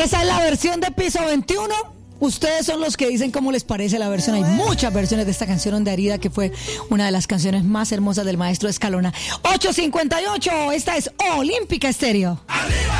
Esa es la versión de Piso 21. Ustedes son los que dicen cómo les parece la versión. Hay muchas versiones de esta canción Onda Herida, que fue una de las canciones más hermosas del maestro Escalona. 8:58, esta es Olímpica Estéreo. ¡Arriba!